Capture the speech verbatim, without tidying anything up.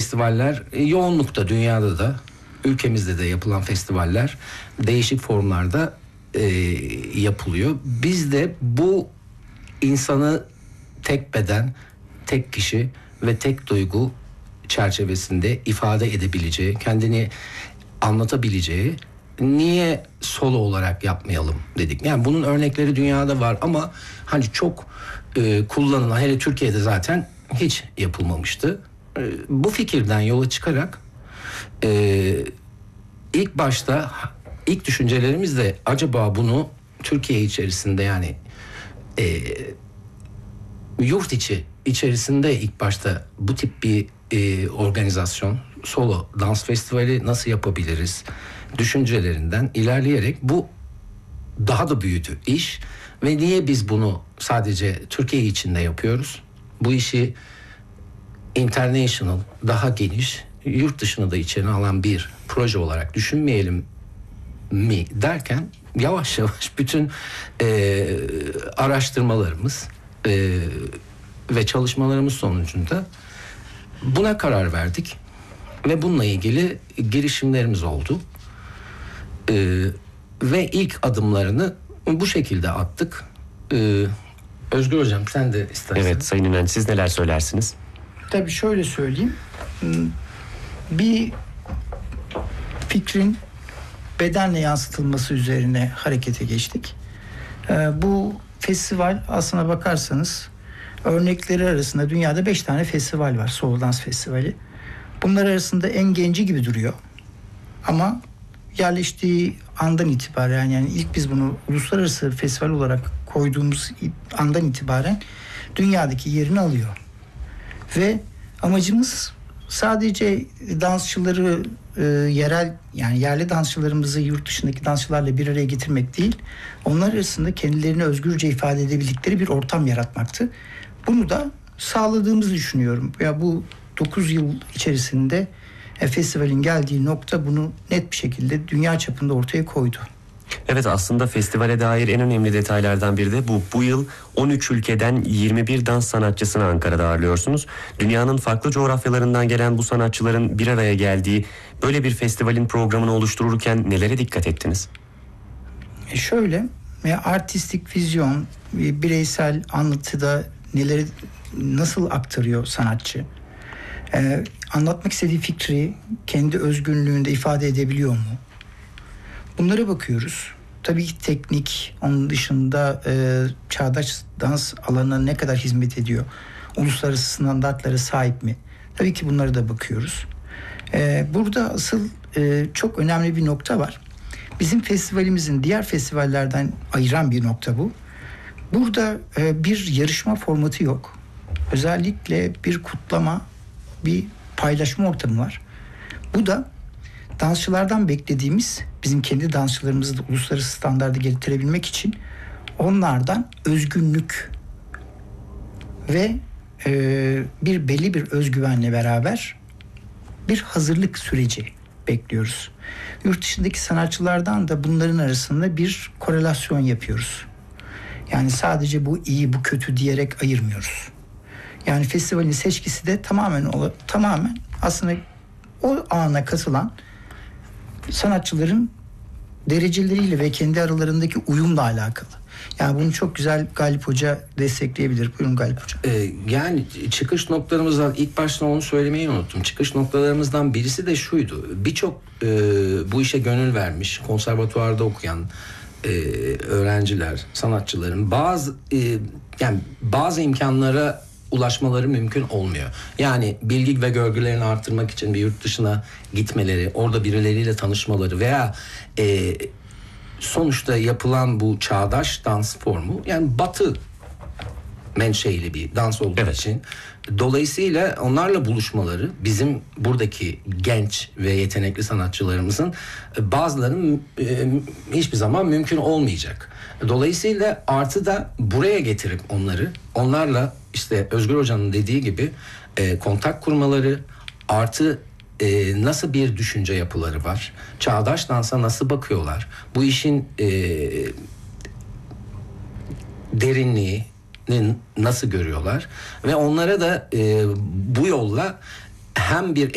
festivaller e, yoğunlukta dünyada da ülkemizde de yapılan festivaller değişik formlarda e, yapılıyor. Biz de bu insanı tek beden, tek kişi ve tek duygu çerçevesinde ifade edebileceği, kendini anlatabileceği, niye solo olarak yapmayalım dedik. Yani bunun örnekleri dünyada var ama hani çok e, kullanılan, hele Türkiye'de zaten hiç yapılmamıştı. E, bu fikirden yola çıkarak e, ilk başta ilk düşüncelerimiz de acaba bunu Türkiye içerisinde, yani e, yurt içi içerisinde ilk başta bu tip bir e, organizasyon, solo dans festivali nasıl yapabiliriz düşüncelerinden ilerleyerek bu daha da büyüdü iş. Ve niye biz bunu sadece Türkiye içinde yapıyoruz? Bu işi international, daha geniş, yurt dışını da içine alan bir proje olarak düşünmeyelim mi derken yavaş yavaş bütün e, araştırmalarımız e, ve çalışmalarımız sonucunda buna karar verdik ve bununla ilgili girişimlerimiz oldu. Ee, ve ilk adımlarını bu şekilde attık. Ee, Özgür Hocam, sen de istersen. Evet Sayın Ünen, siz neler söylersiniz? Tabii şöyle söyleyeyim. Bir fikrin bedenle yansıtılması üzerine harekete geçtik. Ee, bu festival aslına bakarsanız örnekleri arasında dünyada beş tane festival var. Solo Dans Festivali. Bunlar arasında en genci gibi duruyor. Ama yerleştiği andan itibaren, yani ilk biz bunu uluslararası festival olarak koyduğumuz andan itibaren dünyadaki yerini alıyor. Ve amacımız sadece dansçıları e, yerel, yani yerli dansçılarımızı yurt dışındaki dansçılarla bir araya getirmek değil, onlar arasında kendilerini özgürce ifade edebildikleri bir ortam yaratmaktı. Bunu da sağladığımızı düşünüyorum. Ya bu dokuz yıl içerisinde e, festivalin geldiği nokta bunu net bir şekilde dünya çapında ortaya koydu. Evet, aslında festivale dair en önemli detaylardan biri de bu. Bu yıl on üç ülkeden yirmi bir dans sanatçısını Ankara'da ağırlıyorsunuz. Dünyanın farklı coğrafyalarından gelen bu sanatçıların bir araya geldiği böyle bir festivalin programını oluştururken nelere dikkat ettiniz? E şöyle, e, artistik vizyon, e, bireysel anlatıda neleri nasıl aktarıyor sanatçı? E, anlatmak istediği fikri kendi özgünlüğünde ifade edebiliyor mu? Bunlara bakıyoruz. Tabii ki teknik, onun dışında e, çağdaş dans alanına ne kadar hizmet ediyor? Uluslararası standartlara sahip mi? Tabii ki bunlara da bakıyoruz. E, burada asıl e, çok önemli bir nokta var. Bizim festivalimizin diğer festivallerden ayıran bir nokta bu. Burada e, bir yarışma formatı yok. Özellikle bir kutlama, bir paylaşma ortamı var. Bu da dansçılardan beklediğimiz, bizim kendi dansçılarımızı da uluslararası standarda getirebilmek için onlardan özgünlük ve e, bir belli bir özgüvenle beraber bir hazırlık süreci bekliyoruz. Yurt dışındaki sanatçılardan da bunların arasında bir korelasyon yapıyoruz. Yani sadece bu iyi, bu kötü diyerek ayırmıyoruz. Yani festivalin seçkisi de tamamen tamamen aslında o ana katılan sanatçıların dereceleriyle ve kendi aralarındaki uyumla alakalı. Yani bunu çok güzel Galip Hoca destekleyebilir. Buyurun Galip Hoca. Ee, yani çıkış noktalarımızdan ilk başta onu söylemeyi unuttum. Çıkış noktalarımızdan birisi de şuydu. Birçok e, bu işe gönül vermiş, konservatuvarda okuyan e, öğrenciler, sanatçıların bazı e, yani bazı imkanlara ulaşmaları mümkün olmuyor. Yani bilgi ve görgülerini artırmak için bir yurt dışına gitmeleri, orada birileriyle tanışmaları veya e, sonuçta yapılan bu çağdaş dans formu, yani Batı menşeili bir dans olduğu evet. için dolayısıyla onlarla buluşmaları bizim buradaki genç ve yetenekli sanatçılarımızın bazılarının e, hiçbir zaman mümkün olmayacak. Dolayısıyla artı da buraya getirip onları, onlarla işte Özgür Hoca'nın dediği gibi e, kontak kurmaları, artı e, nasıl bir düşünce yapıları var, çağdaş dansa nasıl bakıyorlar, bu işin e, derinliği nasıl görüyorlar ve onlara da e, bu yolla hem bir